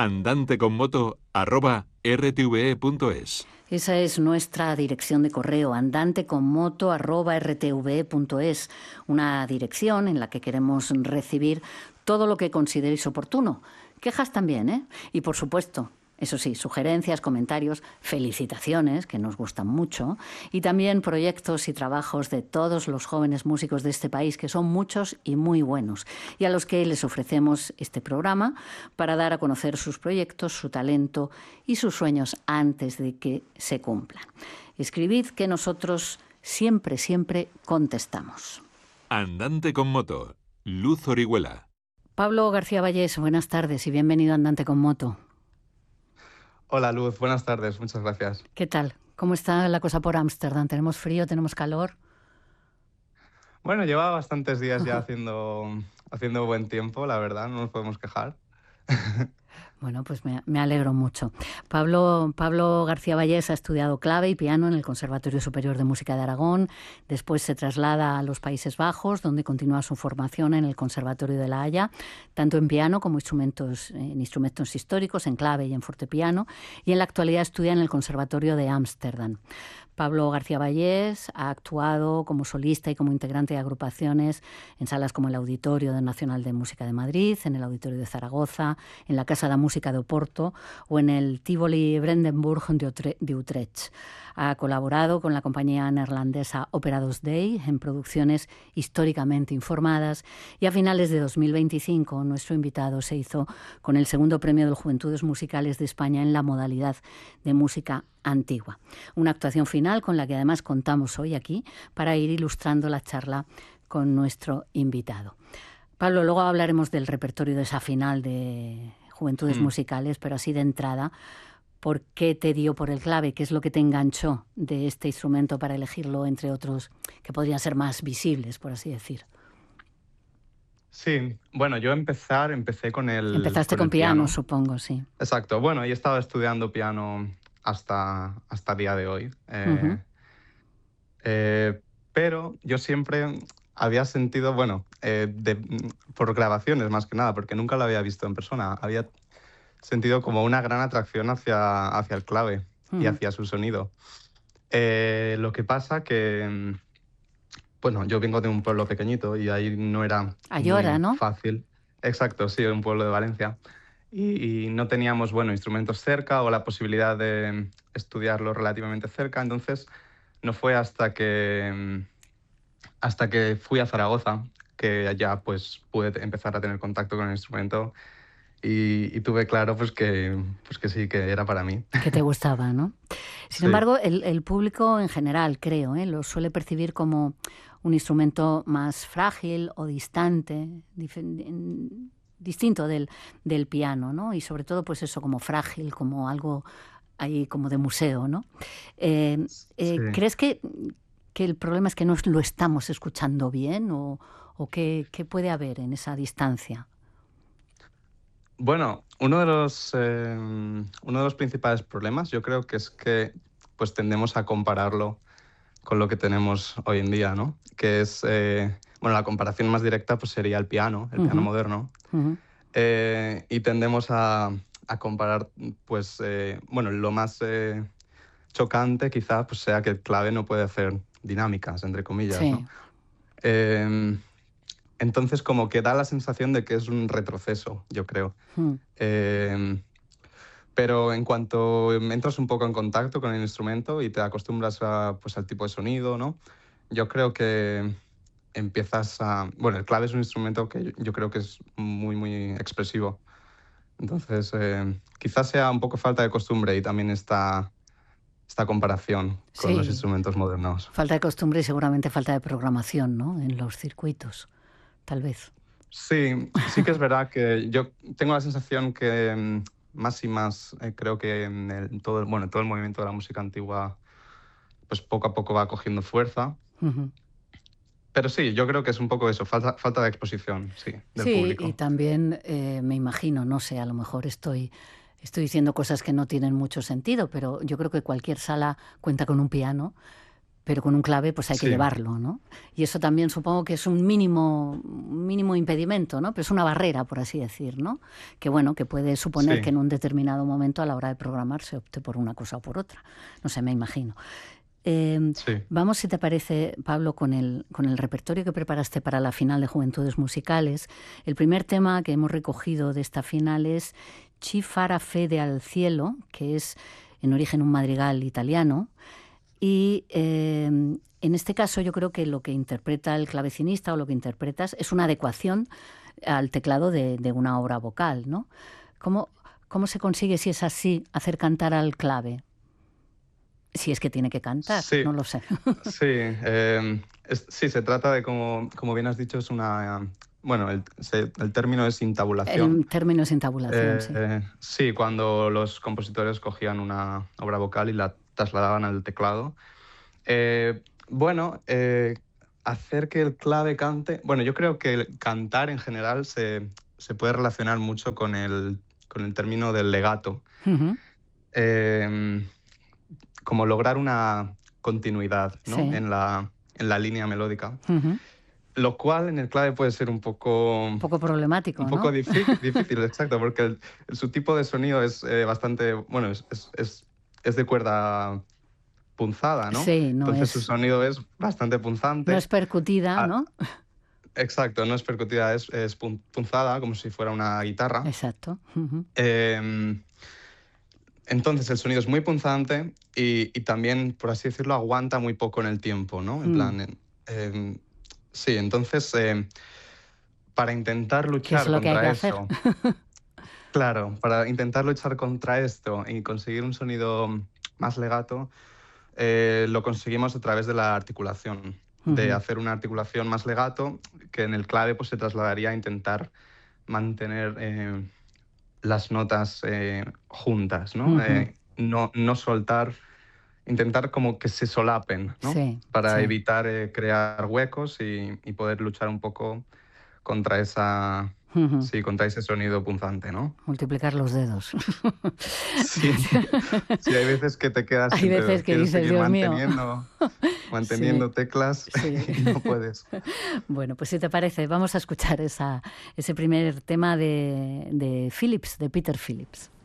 andanteconmoto@rtve.es. Esa es nuestra dirección de correo, andanteconmoto@rtve.es, una dirección en la que queremos recibir todo lo que consideréis oportuno. Quejas también, ¿eh? Y por supuesto, eso sí, sugerencias, comentarios, felicitaciones, que nos gustan mucho, y también proyectos y trabajos de todos los jóvenes músicos de este país, que son muchos y muy buenos, y a los que les ofrecemos este programa para dar a conocer sus proyectos, su talento y sus sueños antes de que se cumplan. Escribid que nosotros siempre, siempre contestamos. Andante con moto, Luz Orihuela. Pablo García Vallés, buenas tardes y bienvenido a Andante con Moto. Hola Luz, buenas tardes, muchas gracias. ¿Qué tal? ¿Cómo está la cosa por Ámsterdam? ¿Tenemos frío? ¿Tenemos calor? Bueno, lleva bastantes días ya haciendo buen tiempo, la verdad, no nos podemos quejar. Bueno, pues me alegro mucho. Pablo García Vallés ha estudiado clave y piano en el Conservatorio Superior de Música de Aragón. Después se traslada a los Países Bajos, donde continúa su formación en el Conservatorio de La Haya, tanto en piano como en instrumentos históricos, en clave y en fortepiano. Y en la actualidad estudia en el Conservatorio de Ámsterdam. Pablo García Vallés ha actuado como solista y como integrante de agrupaciones en salas como el Auditorio Nacional de Música de Madrid, en el Auditorio de Zaragoza, en la Casa de Música de Oporto o en el Tivoli Brandenburg de Utrecht. Ha colaborado con la compañía neerlandesa Opera 2D en producciones históricamente informadas y a finales de 2025 nuestro invitado se hizo con el segundo premio de Juventudes Musicales de España en la modalidad de música antigua. Una actuación final con la que además contamos hoy aquí para ir ilustrando la charla con nuestro invitado. Pablo, luego hablaremos del repertorio de esa final de Juventudes Musicales, pero así de entrada, ¿por qué te dio por el clave? ¿Qué es lo que te enganchó de este instrumento para elegirlo entre otros que podrían ser más visibles, por así decir? Sí, bueno, yo empecé con el Empezaste con piano, supongo, sí. Exacto, bueno, y he estado estudiando piano hasta el día de hoy. Pero yo siempre había sentido, por grabaciones más que nada, porque nunca lo había visto en persona, había sentido como una gran atracción hacia el clave y hacia su sonido. Lo que pasa que, bueno, yo vengo de un pueblo pequeñito y ahí no era Ayora, muy ¿no? fácil. Exacto, sí, un pueblo de Valencia. Y no teníamos, instrumentos cerca o la posibilidad de estudiarlo relativamente cerca. Entonces, no fue hasta que fui a Zaragoza que ya pues pude empezar a tener contacto con el instrumento y tuve claro pues que sí, que era para mí. Que te gustaba, ¿no? Sin embargo, el público en general, creo, lo suele percibir como un instrumento más frágil o distante, distinto del piano, ¿no? Y sobre todo, pues eso, como frágil, como algo ahí como de museo, ¿no? Sí. ¿Crees que el problema es que no lo estamos escuchando bien o qué puede haber en esa distancia? Bueno, uno de los principales problemas yo creo que es que pues tendemos a compararlo con lo que tenemos hoy en día, ¿no? Que es, la comparación más directa pues sería el piano moderno. Y tendemos a comparar, pues, lo más chocante quizá pues sea que el clave no puede hacer dinámicas, entre comillas, sí. ¿no? Entonces como que da la sensación de que es un retroceso, yo creo. Pero en cuanto entras un poco en contacto con el instrumento y te acostumbras al tipo de sonido, ¿no? Yo creo que empiezas a... Bueno, el clave es un instrumento que yo creo que es muy, muy expresivo. Entonces, quizás sea un poco falta de costumbre y también esta comparación con los instrumentos modernos. Falta de costumbre y seguramente falta de programación, ¿no? En los circuitos, tal vez. Sí que es verdad que yo tengo la sensación que más y más creo que en todo el movimiento de la música antigua pues poco a poco va cogiendo fuerza. Pero sí, yo creo que es un poco eso, falta de exposición, sí, del público. Sí, y también me imagino, no sé, a lo mejor estoy diciendo cosas que no tienen mucho sentido, pero yo creo que cualquier sala cuenta con un piano, pero con un clave pues hay que Sí. llevarlo, ¿no? Y eso también supongo que es un mínimo impedimento, ¿no? Pero es una barrera, por así decir, ¿no? Que bueno, que puede suponer Sí. que en un determinado momento a la hora de programar se opte por una cosa o por otra. No sé, me imagino. Sí. Vamos, si te parece, Pablo, con el repertorio que preparaste para la final de Juventudes Musicales. El primer tema que hemos recogido de esta final es Ci farà fede al cielo, que es en origen un madrigal italiano. Y en este caso yo creo que lo que interpreta el clavecinista o lo que interpretas es una adecuación al teclado de una obra vocal, ¿no? ¿Cómo se consigue, si es así, hacer cantar al clave? Si es que tiene que cantar, Sí. no lo sé. Sí, sí, se trata de, como bien has dicho, es una... Bueno, el término es intabulación. El término es intabulación, sí. Sí, cuando los compositores cogían una obra vocal y la trasladaban al teclado. Bueno, hacer que el clave cante... Bueno, yo creo que el cantar en general se puede relacionar mucho con el término del legato. Ujú. Como lograr una continuidad, ¿no? Sí. en la línea melódica. Ujú. Lo cual en el clave puede ser un poco problemático, ¿no? difícil, exacto, porque su tipo de sonido es bastante, bueno, es de cuerda punzada, ¿no? Sí, no Entonces es, su sonido es bastante punzante. no es percutida, ¿no? Exacto, no es percutida, es punzada, como si fuera una guitarra. Exacto. Ujú. Entonces el sonido es muy punzante y también, por así decirlo, aguanta muy poco en el tiempo, ¿no? En plan, sí, entonces para intentar ¿Qué es luchar lo que hay que contra hacer? eso, claro, para intentar luchar contra esto y conseguir un sonido más legato, lo conseguimos a través de la articulación, de Ujú. hacer una articulación más legato que en el clave pues, se trasladaría a intentar mantener las notas juntas, ¿no? Ujú. No soltar, intentar como que se solapen, ¿no? Sí, Para sí. evitar crear huecos y poder luchar un poco contra Ujú. sí, contra ese sonido punzante, ¿no? Multiplicar los dedos. Sí, sí, hay veces que te quedas Hay sin veces dedos, que quieres dices, seguir Dios mío. manteniendo Sí, teclas sí. y no puedes. Bueno, pues si te parece, vamos a escuchar ese primer tema de Philips, de Peter Phillips.